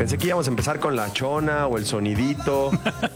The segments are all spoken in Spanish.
Pensé que íbamos a empezar con la chona o el sonidito,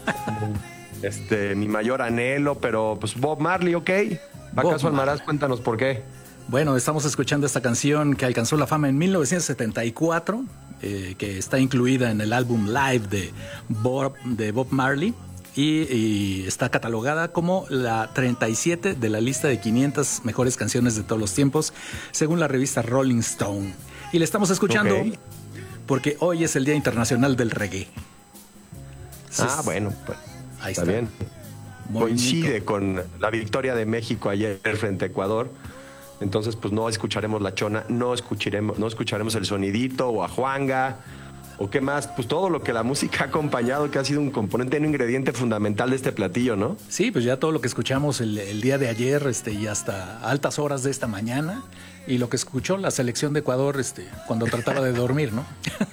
mi mayor anhelo, pero pues Bob Marley, ¿ok? ¿Acaso Almaraz? Cuéntanos por qué. Bueno, estamos escuchando esta canción que alcanzó la fama en 1974, que está incluida en el álbum Live de Bob Marley y está catalogada como la 37 de la lista de 500 mejores canciones de todos los tiempos, según la revista Rolling Stone. Y le estamos escuchando porque hoy es el Día Internacional del Reggae. Entonces, bueno, pues ahí está bien. Coincide con la victoria de México ayer frente a Ecuador. Entonces, pues no escucharemos la chona, no escucharemos el sonidito o a Juanga, o qué más, pues todo lo que la música ha acompañado, que ha sido un componente, un ingrediente fundamental de este platillo, ¿no? Sí, pues ya todo lo que escuchamos el día de ayer, y hasta altas horas de esta mañana, y lo que escuchó la selección de Ecuador, cuando trataba de dormir, ¿no?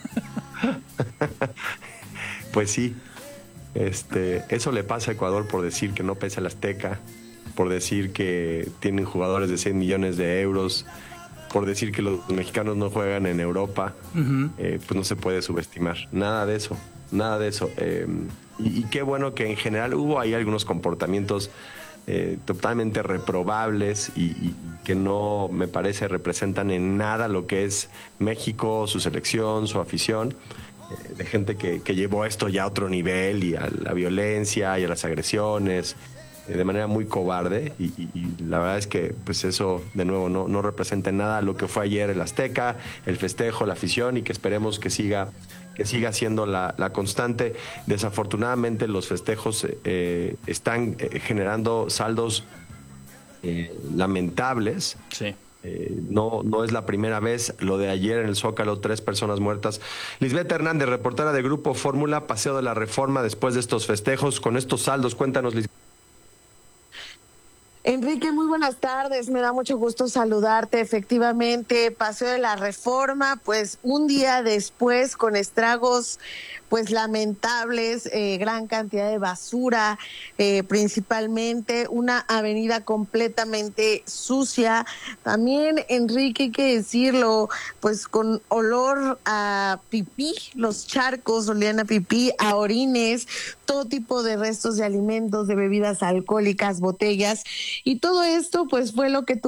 Pues sí, eso le pasa a Ecuador por decir que no pesa el Azteca, por decir que tienen jugadores de 100 millones de euros, por decir que los mexicanos no juegan en Europa, pues no se puede subestimar. Nada de eso, nada de eso. Y qué bueno que en general hubo ahí algunos comportamientos totalmente reprobables y que no, me parece, representan en nada lo que es México, su selección, su afición, de gente que llevó esto ya a otro nivel y a la violencia y a las agresiones, de manera muy cobarde y la verdad es que pues eso de nuevo no representa en nada lo que fue ayer el Azteca, el festejo, la afición, y que esperemos que siga siendo la constante. Desafortunadamente los festejos están generando saldos lamentables. Sí. No es la primera vez. Lo de ayer en el Zócalo, 3 personas muertas. Lisbeth Hernández, reportera de Grupo Fórmula, Paseo de la Reforma después de estos festejos, con estos saldos. Cuéntanos, Lisbeth. Enrique, muy buenas tardes, me da mucho gusto saludarte. Efectivamente, Paseo de la Reforma, pues un día después con estragos pues lamentables, gran cantidad de basura, principalmente una avenida completamente sucia. También, Enrique, hay que decirlo, pues con olor a pipí, los charcos olían a pipí, a orines, todo tipo de restos de alimentos, de bebidas alcohólicas, botellas, y todo esto pues fue lo que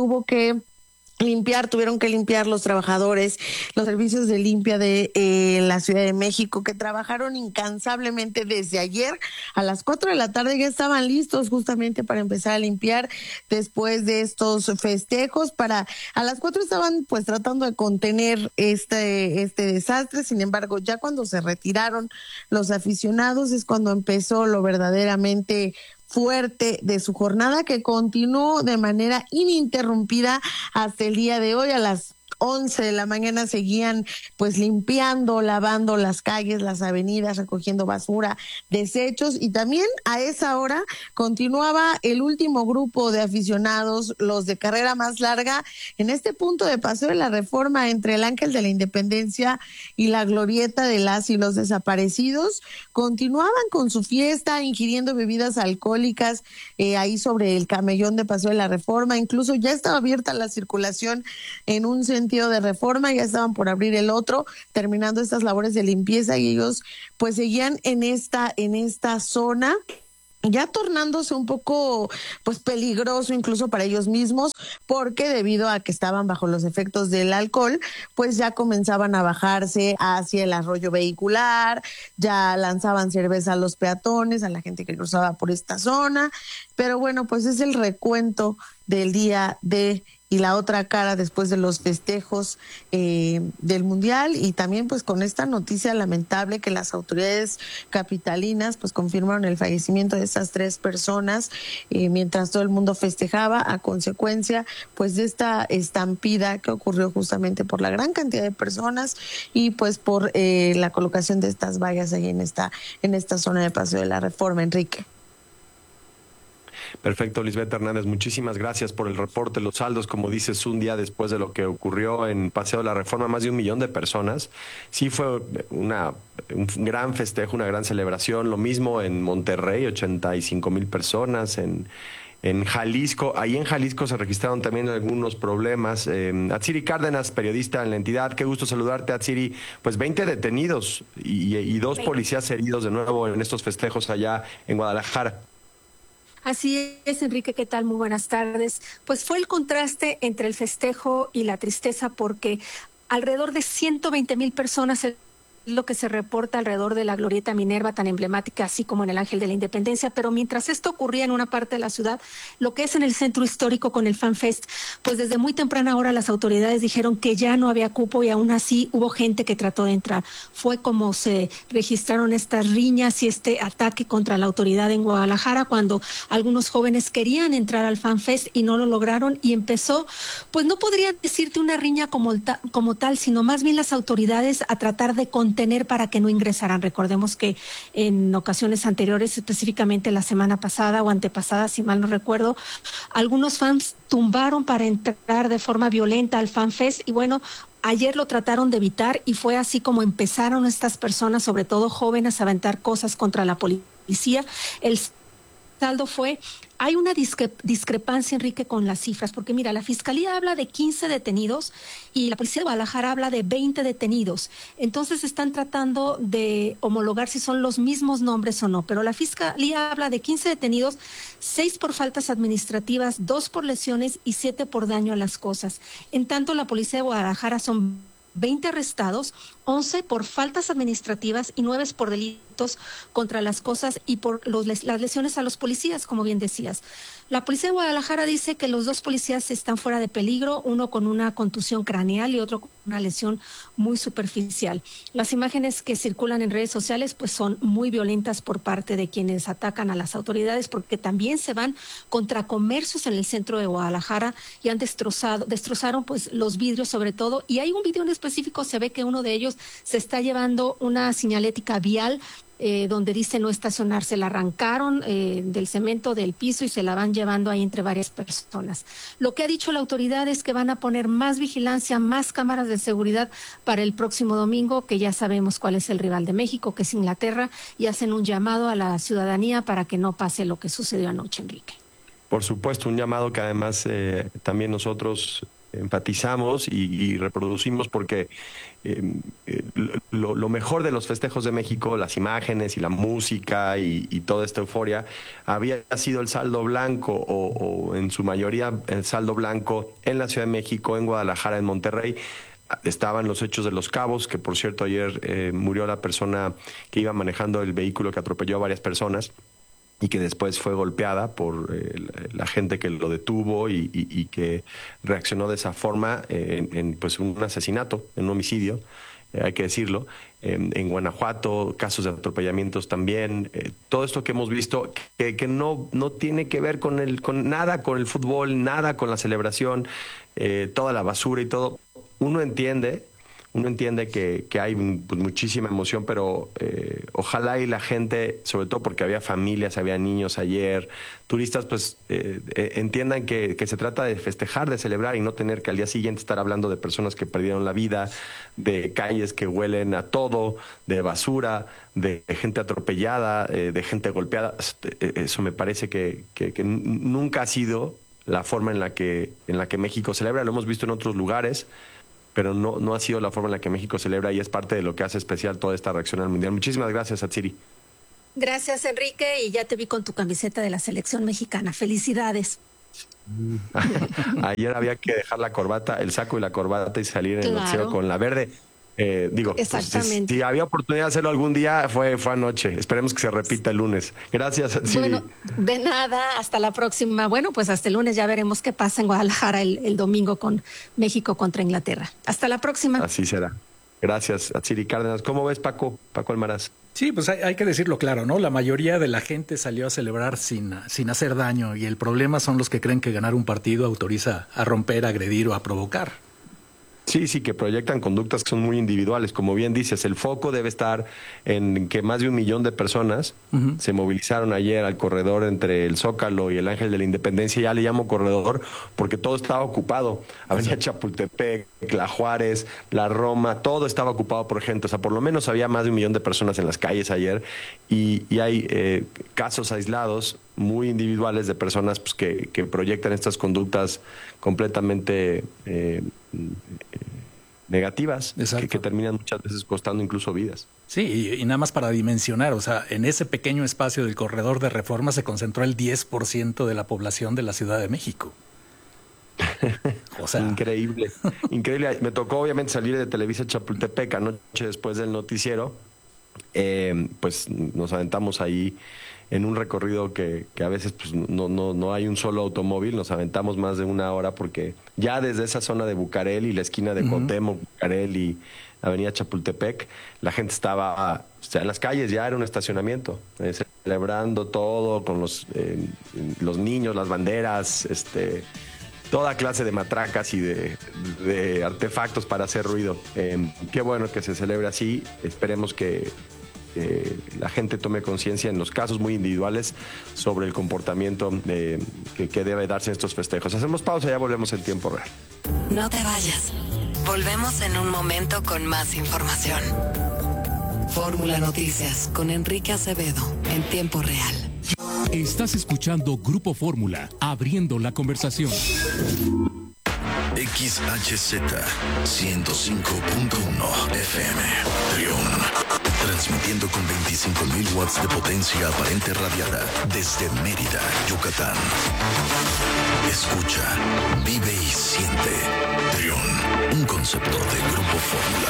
tuvieron que limpiar los trabajadores, los servicios de limpia de la Ciudad de México, que trabajaron incansablemente desde ayer. A las 4 de la tarde ya estaban listos justamente para empezar a limpiar después de estos festejos. A las 4 estaban pues tratando de contener este desastre. Sin embargo, ya cuando se retiraron los aficionados es cuando empezó lo verdaderamente fuerte de su jornada, que continuó de manera ininterrumpida hasta el día de hoy. A las 11 de la mañana seguían pues limpiando, lavando las calles, las avenidas, recogiendo basura, desechos, y también a esa hora continuaba el último grupo de aficionados, los de carrera más larga, en este punto de Paseo de la Reforma entre el Ángel de la Independencia y la glorieta de las y los desaparecidos. Continuaban con su fiesta, ingiriendo bebidas alcohólicas ahí sobre el camellón de Paseo de la Reforma. Incluso ya estaba abierta la circulación en un sentido de Reforma, ya estaban por abrir el otro, terminando estas labores de limpieza, y ellos pues seguían en esta zona, ya tornándose un poco pues peligroso incluso para ellos mismos, porque debido a que estaban bajo los efectos del alcohol, pues ya comenzaban a bajarse hacia el arroyo vehicular, ya lanzaban cerveza a los peatones, a la gente que cruzaba por esta zona. Pero bueno, pues es el recuento del día y la otra cara después de los festejos del Mundial, y también pues con esta noticia lamentable que las autoridades capitalinas pues confirmaron el fallecimiento de estas 3 personas mientras todo el mundo festejaba, a consecuencia pues de esta estampida que ocurrió justamente por la gran cantidad de personas y pues por la colocación de estas vallas ahí en esta zona de Paseo de la Reforma. Enrique. Perfecto, Lisbeth Hernández, muchísimas gracias por el reporte. Los saldos, como dices, un día después de lo que ocurrió en Paseo de la Reforma, más de 1 millón de personas. Sí fue un gran festejo, una gran celebración. Lo mismo en Monterrey, 85,000 personas, en en Jalisco. Ahí en Jalisco se registraron también algunos problemas. Atsiri Cárdenas, periodista en la entidad, qué gusto saludarte, Atsiri. Pues 20 detenidos y 2 policías heridos de nuevo en estos festejos allá en Guadalajara. Así es, Enrique, ¿qué tal? Muy buenas tardes. Pues fue el contraste entre el festejo y la tristeza porque alrededor de 120,000 personas es lo que se reporta alrededor de la Glorieta Minerva, tan emblemática, así como en el Ángel de la Independencia. Pero mientras esto ocurría en una parte de la ciudad, lo que es en el centro histórico con el FanFest, pues desde muy temprana hora las autoridades dijeron que ya no había cupo y aún así hubo gente que trató de entrar. Fue como se registraron estas riñas y este ataque contra la autoridad en Guadalajara cuando algunos jóvenes querían entrar al FanFest y no lo lograron y empezó, pues no podría decirte una riña como tal, sino más bien las autoridades a tratar de contener para que no ingresaran. Recordemos que en ocasiones anteriores, específicamente la semana pasada o antepasada, si mal no recuerdo, algunos fans tumbaron para entrar de forma violenta al FanFest y bueno, ayer lo trataron de evitar y fue así como empezaron estas personas, sobre todo jóvenes, a aventar cosas contra la policía. El saldo fue, hay una discrepancia, Enrique, con las cifras, porque mira, la Fiscalía habla de 15 detenidos y la Policía de Guadalajara habla de 20 detenidos. Entonces están tratando de homologar si son los mismos nombres o no, pero la Fiscalía habla de 15 detenidos, 6 por faltas administrativas, 2 por lesiones y 7 por daño a las cosas. En tanto, la Policía de Guadalajara son 20 arrestados, 11 por faltas administrativas y 9 por delitos contra las cosas y por las lesiones a los policías, como bien decías. La Policía de Guadalajara dice que los 2 policías están fuera de peligro, uno con una contusión craneal y otro con una lesión muy superficial. Las imágenes que circulan en redes sociales pues son muy violentas por parte de quienes atacan a las autoridades porque también se van contra comercios en el centro de Guadalajara y han destrozaron pues los vidrios sobre todo, y hay un video en específico, se ve que uno de ellos se está llevando una señalética vial donde dice no estacionar, se la arrancaron del cemento del piso y se la van llevando ahí entre varias personas. Lo que ha dicho la autoridad es que van a poner más vigilancia, más cámaras de seguridad para el próximo domingo, que ya sabemos cuál es el rival de México, que es Inglaterra, y hacen un llamado a la ciudadanía para que no pase lo que sucedió anoche, Enrique. Por supuesto, un llamado que además también nosotros empatizamos y reproducimos porque lo mejor de los festejos de México, las imágenes y la música y toda esta euforia, había sido el saldo blanco o en su mayoría el saldo blanco en la Ciudad de México, en Guadalajara, en Monterrey. Estaban los hechos de Los Cabos, que por cierto ayer murió la persona que iba manejando el vehículo que atropelló a varias personas y que después fue golpeada por la gente que lo detuvo y que reaccionó de esa forma en pues un asesinato, en un homicidio, hay que decirlo. En Guanajuato, casos de atropellamientos también. Todo esto que hemos visto que no tiene que ver con nada con el fútbol, nada con la celebración, toda la basura y todo. Uno entiende que hay pues, muchísima emoción, pero ojalá y la gente, sobre todo porque había familias, había niños ayer, turistas, pues entiendan que se trata de festejar, de celebrar y no tener que al día siguiente estar hablando de personas que perdieron la vida, de calles que huelen a todo, de basura, de gente atropellada, de gente golpeada. Eso me parece que nunca ha sido la forma en la que México celebra. Lo hemos visto en otros lugares, pero no ha sido la forma en la que México celebra y es parte de lo que hace especial toda esta reacción al Mundial. Muchísimas gracias, Atsiri. Gracias, Enrique, y ya te vi con tu camiseta de la selección mexicana. Felicidades. Ayer había que dejar la corbata, el saco y la corbata y salir en el boxeo con la verde. Exactamente. Si había oportunidad de hacerlo algún día, fue anoche. Esperemos que se repita el lunes. Gracias, Atsiri. Bueno, de nada, hasta la próxima. Bueno, pues hasta el lunes ya veremos qué pasa en Guadalajara el domingo con México contra Inglaterra. Hasta la próxima. Así será. Gracias, Atsiri Cárdenas. ¿Cómo ves, Paco Almaraz? Sí, pues hay que decirlo claro, ¿no? La mayoría de la gente salió a celebrar sin hacer daño y el problema son los que creen que ganar un partido autoriza a romper, a agredir o a provocar. Sí, que proyectan conductas que son muy individuales. Como bien dices, el foco debe estar en que más de 1 millón de personas se movilizaron ayer al corredor entre el Zócalo y el Ángel de la Independencia. Ya le llamo corredor porque todo estaba ocupado. Avenida Chapultepec, la Juárez, la Roma, todo estaba ocupado por gente. O sea, por lo menos había más de 1 millón de personas en las calles ayer y hay casos aislados muy individuales de personas pues, que proyectan estas conductas completamente negativas, que terminan muchas veces costando incluso vidas. Sí, y nada más para dimensionar, o sea, en ese pequeño espacio del corredor de Reforma se concentró el 10% de la población de la Ciudad de México. O sea... Increíble, increíble. Me tocó obviamente salir de Televisa Chapultepec anoche después del noticiero. Pues nos aventamos ahí en un recorrido que a veces pues no hay un solo automóvil, nos aventamos más de una hora porque ya desde esa zona de Bucareli, la esquina de Cuauhtémoc, Bucareli y Avenida Chapultepec, la gente estaba en las calles, ya era un estacionamiento, celebrando todo con los niños, las banderas, toda clase de matracas y de artefactos para hacer ruido. Qué bueno que se celebre así, esperemos que la gente tome conciencia en los casos muy individuales sobre el comportamiento que debe darse en estos festejos. Hacemos pausa y ya volvemos en tiempo real. No te vayas. Volvemos en un momento con más información. Fórmula Noticias con Enrique Acevedo en tiempo real. Estás escuchando Grupo Fórmula, abriendo la conversación. XHZ 105.1 FM Trión, transmitiendo con 25.000 watts de potencia aparente radiada desde Mérida, Yucatán. Escucha, vive y siente Trión, un concepto de Grupo Fórmula.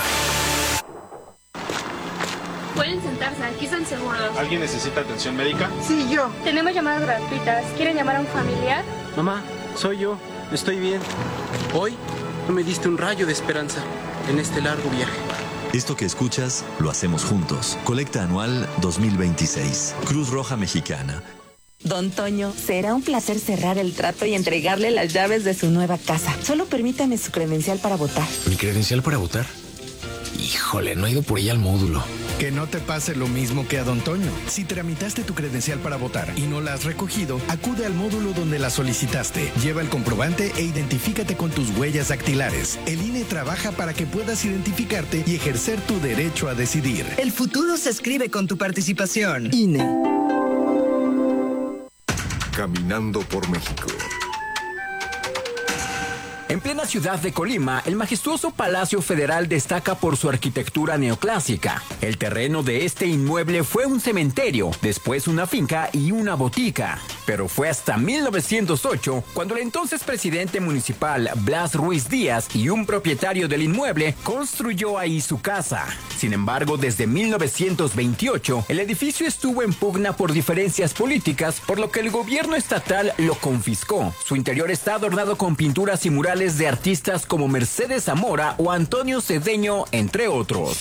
Pueden sentarse, aquí están seguros. ¿Alguien necesita atención médica? Sí, yo. Tenemos llamadas gratuitas. ¿Quieren llamar a un familiar? Mamá, soy yo. Estoy bien. Hoy tú me diste un rayo de esperanza en este largo viaje. Esto que escuchas lo hacemos juntos. Colecta anual 2026. Cruz Roja Mexicana. Don Toño, será un placer cerrar el trato y entregarle las llaves de su nueva casa. Solo permítame su credencial para votar. ¿Mi credencial para votar? Híjole, no he ido por ella al módulo. Que no te pase lo mismo que a Don Toño. Si tramitaste tu credencial para votar y no la has recogido, acude al módulo donde la solicitaste. Lleva el comprobante e identifícate con tus huellas dactilares. El INE trabaja para que puedas identificarte y ejercer tu derecho a decidir. El futuro se escribe con tu participación. INE. Caminando por México. En plena ciudad de Colima, el majestuoso Palacio Federal destaca por su arquitectura neoclásica. El terreno de este inmueble fue un cementerio, después una finca y una botica. Pero fue hasta 1908 cuando el entonces presidente municipal Blas Ruiz Díaz y un propietario del inmueble construyó ahí su casa. Sin embargo, desde 1928, el edificio estuvo en pugna por diferencias políticas, por lo que el gobierno estatal lo confiscó. Su interior está adornado con pinturas y murales de artistas como Mercedes Zamora o Antonio Cedeño, entre otros.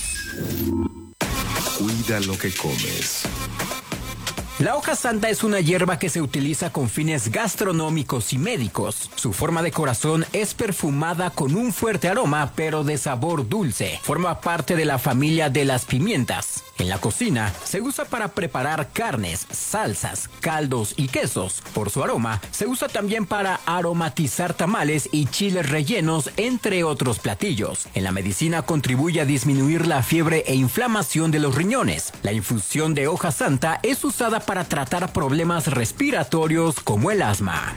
Cuida lo que comes. La hoja santa es una hierba que se utiliza con fines gastronómicos y médicos. Su forma de corazón es perfumada con un fuerte aroma, pero de sabor dulce. Forma parte de la familia de las pimientas. En la cocina se usa para preparar carnes, salsas, caldos y quesos. Por su aroma, se usa también para aromatizar tamales y chiles rellenos, entre otros platillos. En la medicina contribuye a disminuir la fiebre e inflamación de los riñones. La infusión de hoja santa es usada para tratar problemas respiratorios como el asma.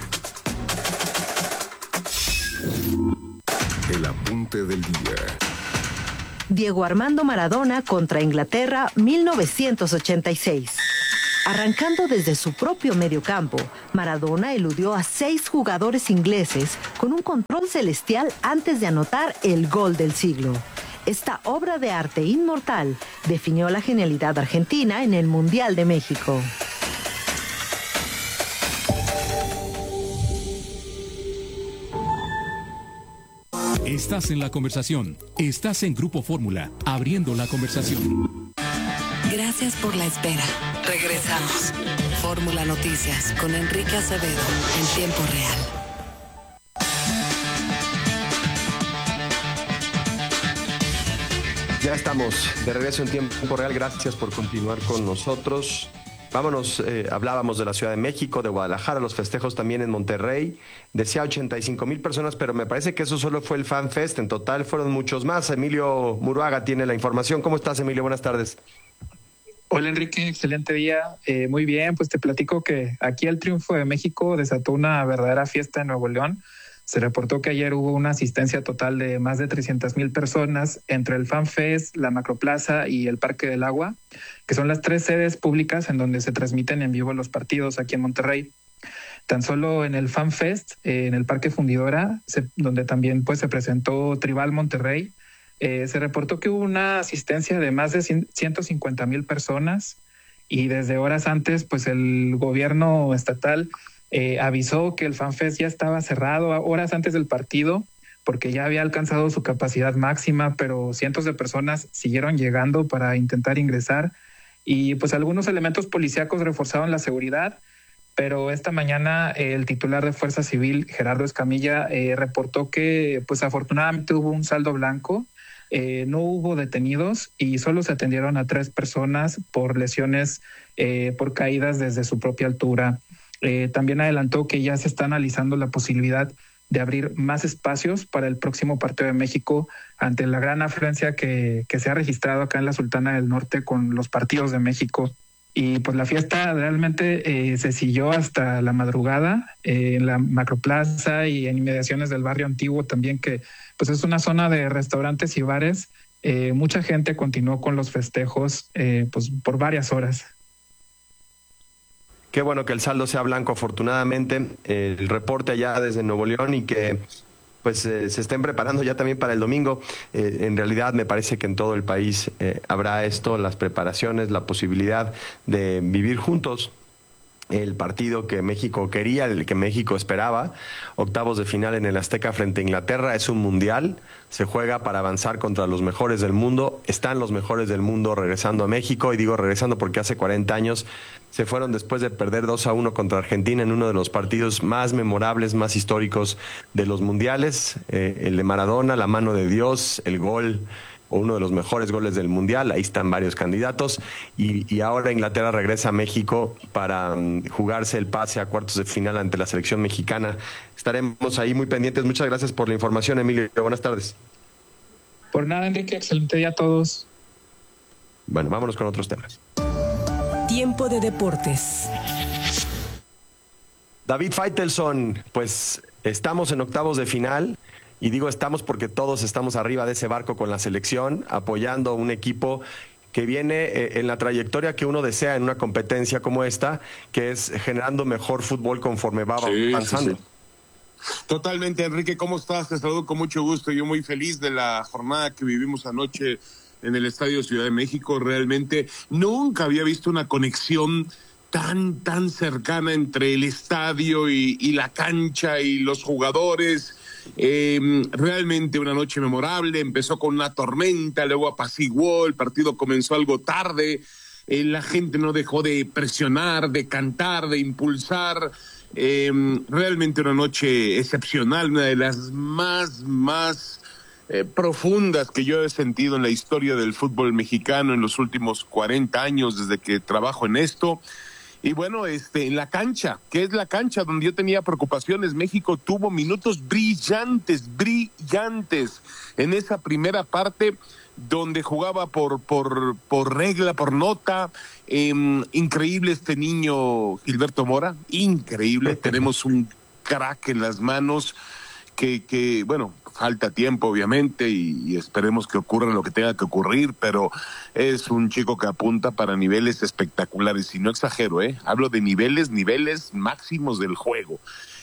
El apunte del día. Diego Armando Maradona contra Inglaterra, 1986. Arrancando desde su propio mediocampo, Maradona eludió a 6 jugadores ingleses con un control celestial antes de anotar el gol del siglo. Esta obra de arte inmortal definió la genialidad argentina en el Mundial de México. Estás en la conversación. Estás en Grupo Fórmula, abriendo la conversación. Gracias por la espera. Regresamos. Fórmula Noticias con Enrique Acevedo en tiempo real. Ya estamos de regreso en tiempo real. Gracias por continuar con nosotros. Vámonos, hablábamos de la Ciudad de México, de Guadalajara, los festejos también en Monterrey. Decía 85,000 personas, pero me parece que eso solo fue el Fan Fest. En total fueron muchos más. Emilio Muruaga tiene la información. ¿Cómo estás, Emilio? Buenas tardes. Hola Enrique, excelente día. Muy bien, pues te platico que aquí el triunfo de México desató una verdadera fiesta en Nuevo León. Se reportó que ayer hubo una asistencia total de más de 300,000 personas entre el FanFest, la Macroplaza y el Parque del Agua, que son las 3 sedes públicas en donde se transmiten en vivo los partidos aquí en Monterrey. Tan solo en el FanFest, en el Parque Fundidora, donde también pues se presentó Tribal Monterrey, se reportó que hubo una asistencia de más de 150,000 personas y desde horas antes pues el gobierno estatal avisó que el FanFest ya estaba cerrado horas antes del partido porque ya había alcanzado su capacidad máxima, pero cientos de personas siguieron llegando para intentar ingresar y pues algunos elementos policíacos reforzaron la seguridad, pero esta mañana el titular de Fuerza Civil, Gerardo Escamilla, reportó que pues afortunadamente hubo un saldo blanco. No hubo detenidos y solo se atendieron a 3 personas por lesiones por caídas desde su propia altura. También adelantó que ya se está analizando la posibilidad de abrir más espacios para el próximo partido de México ante la gran afluencia que se ha registrado acá en la Sultana del Norte con los partidos de México. Y pues la fiesta realmente se siguió hasta la madrugada en la Macroplaza y en inmediaciones del barrio antiguo también, que pues es una zona de restaurantes y bares. Mucha gente continuó con los festejos pues por varias horas. Qué bueno que el saldo sea blanco, afortunadamente. El reporte allá desde Nuevo León y que pues se estén preparando ya también para el domingo. En realidad me parece que en todo el país habrá esto, las preparaciones, la posibilidad de vivir juntos el partido que México quería, el que México esperaba. Octavos de final en el Azteca frente a Inglaterra. Es un mundial, se juega para avanzar contra los mejores del mundo. Están los mejores del mundo regresando a México, y digo regresando porque hace 40 años se fueron después de perder 2-1 contra Argentina en uno de los partidos más memorables, más históricos de los mundiales. El de Maradona, la mano de Dios, el gol, o uno de los mejores goles del mundial. Ahí están varios candidatos, y ahora Inglaterra regresa a México para jugarse el pase a cuartos de final ante la selección mexicana. Estaremos ahí muy pendientes. Muchas gracias por la información, Emilio. Buenas tardes. Por nada, Enrique, excelente día a todos. Bueno, vámonos con otros temas. Tiempo de deportes. David Faitelson, pues estamos en octavos de final. Y digo estamos porque todos estamos arriba de ese barco con la selección, apoyando a un equipo que viene en la trayectoria que uno desea en una competencia como esta, que es generando mejor fútbol conforme va avanzando. Sí. Totalmente, Enrique, ¿cómo estás? Te saludo con mucho gusto. Yo muy feliz de la jornada que vivimos anoche en el Estadio Ciudad de México. Realmente nunca había visto una conexión tan cercana entre el estadio y la cancha y los jugadores. Realmente una noche memorable. Empezó con una tormenta, luego apaciguó, el partido comenzó algo tarde, la gente no dejó de presionar, de cantar, de impulsar. Realmente una noche excepcional, una de las más profundas que yo he sentido en la historia del fútbol mexicano en los últimos 40 años desde que trabajo en esto. Y bueno, en la cancha, que es la cancha donde yo tenía preocupaciones, México tuvo minutos brillantes en esa primera parte donde jugaba por regla, por nota. Increíble este niño Gilberto Mora, increíble. Tenemos un crack en las manos que bueno, falta tiempo obviamente y esperemos que ocurra lo que tenga que ocurrir, pero es un chico que apunta para niveles espectaculares, y no exagero, hablo de niveles máximos del juego.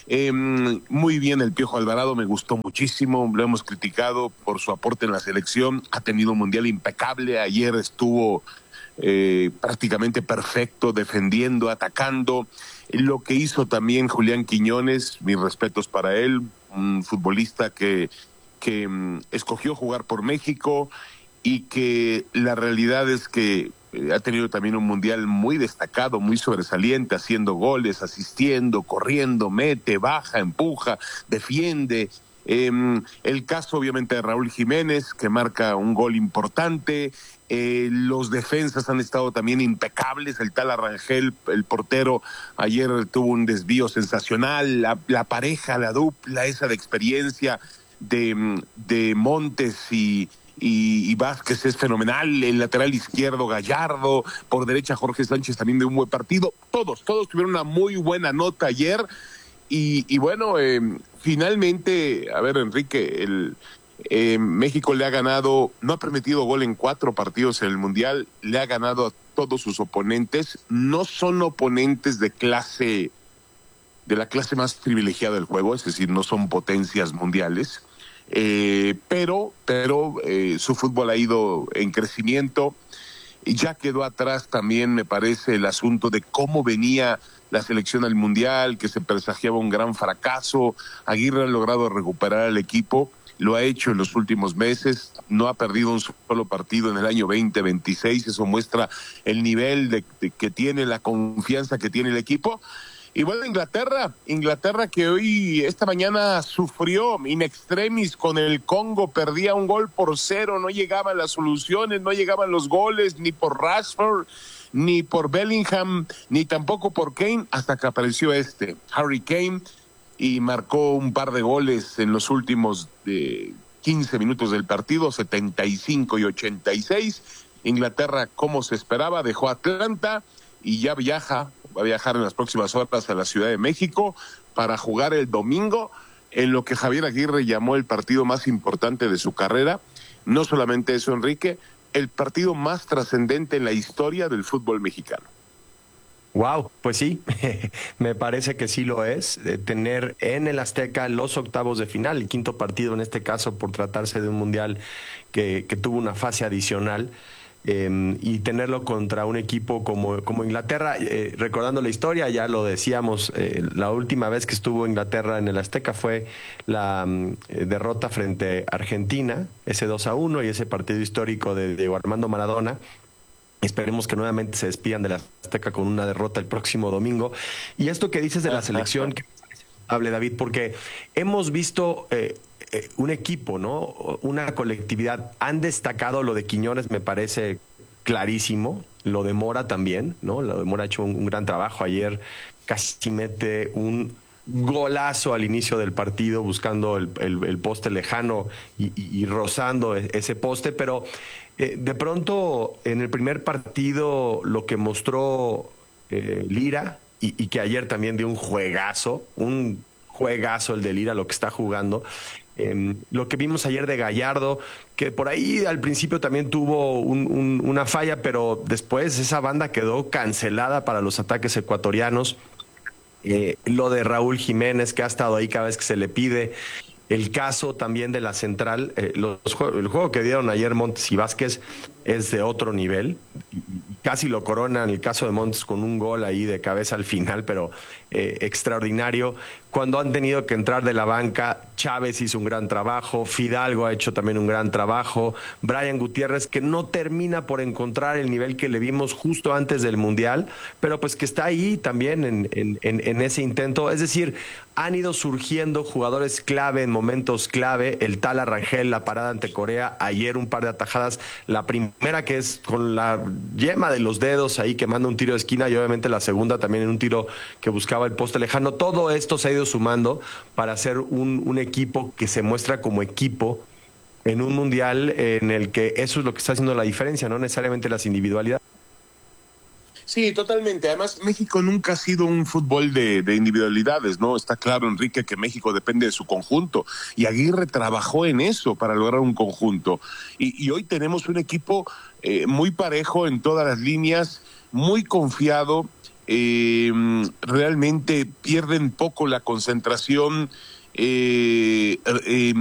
Muy bien el Piojo Alvarado, me gustó muchísimo, lo hemos criticado por su aporte en la selección, ha tenido un mundial impecable, ayer estuvo prácticamente perfecto, defendiendo, atacando. Lo que hizo también Julián Quiñones, mis respetos para él, un futbolista que escogió jugar por México y que la realidad es que ha tenido también un mundial muy destacado, muy sobresaliente, haciendo goles, asistiendo, corriendo, mete, baja, empuja, defiende. El caso obviamente de Raúl Jiménez, que marca un gol importante. Los defensas han estado también impecables. El tal Arrangel, el portero, ayer tuvo un desvío sensacional. La pareja, la dupla esa de experiencia de Montes y y Vázquez es fenomenal, el lateral izquierdo Gallardo, por derecha Jorge Sánchez también de un buen partido, todos tuvieron una muy buena nota ayer, y bueno, finalmente, a ver, Enrique, México le ha ganado, no ha permitido gol en 4 partidos en el Mundial, le ha ganado a todos sus oponentes, no son oponentes de la clase más privilegiada del juego, es decir, no son potencias mundiales, pero su fútbol ha ido en crecimiento, y ya quedó atrás también, me parece, el asunto de cómo venía la selección al Mundial, que se presagiaba un gran fracaso. Aguirre ha logrado recuperar al equipo, lo ha hecho en los últimos meses, no ha perdido un solo partido en el año 2026, eso muestra el nivel que tiene, la confianza que tiene el equipo. Y bueno, Inglaterra que esta mañana sufrió in extremis con el Congo, perdía 1-0, no llegaban las soluciones, no llegaban los goles, ni por Rashford, ni por Bellingham, ni tampoco por Kane, hasta que apareció Harry Kane, y marcó un par de goles en los últimos 15 minutos del partido, 75 y 86. Inglaterra, como se esperaba, dejó Atlanta y ya va a viajar en las próximas horas a la Ciudad de México para jugar el domingo en lo que Javier Aguirre llamó el partido más importante de su carrera. No solamente eso, Enrique, el partido más trascendente en la historia del fútbol mexicano. Wow, pues sí, me parece que sí lo es, tener en el Azteca los octavos de final, el quinto partido en este caso por tratarse de un mundial que tuvo una fase adicional, y tenerlo contra un equipo como Inglaterra, recordando la historia, ya lo decíamos, la última vez que estuvo Inglaterra en el Azteca fue la derrota frente a Argentina, ese 2-1 y ese partido histórico de Diego Armando Maradona. Esperemos que nuevamente se despidan de la Azteca con una derrota el próximo domingo. Y esto que dices de la selección, que hable David, porque hemos visto un equipo, ¿no? Una colectividad. Han destacado lo de Quiñones, me parece clarísimo. Lo de Mora también, ¿no? Lo de Mora ha hecho un gran trabajo. Ayer casi mete un golazo al inicio del partido, buscando el poste lejano y rozando ese poste, pero de pronto en el primer partido lo que mostró Lira, y que ayer también dio un juegazo el de Lira, lo que está jugando. Lo que vimos ayer de Gallardo, que por ahí al principio también tuvo una falla, pero después esa banda quedó cancelada para los ataques ecuatorianos. Lo de Raúl Jiménez, que ha estado ahí cada vez que se le pide. El caso también de la central, el juego que dieron ayer Montes y Vázquez es de otro nivel. Casi lo coronan el caso de Montes con un gol ahí de cabeza al final, pero extraordinario. Cuando han tenido que entrar de la banca, Chávez hizo un gran trabajo, Fidalgo ha hecho también un gran trabajo, Brian Gutiérrez, que no termina por encontrar el nivel que le vimos justo antes del Mundial, pero pues que está ahí también en ese intento. Es decir, han ido surgiendo jugadores clave en momentos clave. El Tala Rangel, la parada ante Corea, ayer un par de atajadas, la primera que es con la yema de los dedos ahí que manda un tiro de esquina, y obviamente la segunda también en un tiro que buscaba el poste lejano. Todo esto se ha ido sumando para hacer un equipo que se muestra como equipo en un mundial en el que eso es lo que está haciendo la diferencia, no necesariamente las individualidades. Sí, totalmente. Además, México nunca ha sido un fútbol de individualidades, ¿no? Está claro, Enrique, que México depende de su conjunto, y Aguirre trabajó en eso para lograr un conjunto. Y hoy tenemos un equipo muy parejo en todas las líneas, muy confiado, realmente pierden poco la concentración,